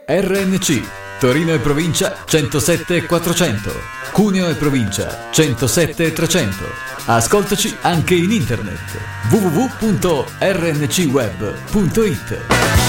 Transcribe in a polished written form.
RNC Torino e provincia 107 e 400, Cuneo e provincia 107 e 300. Ascoltaci anche in internet www.rncweb.it.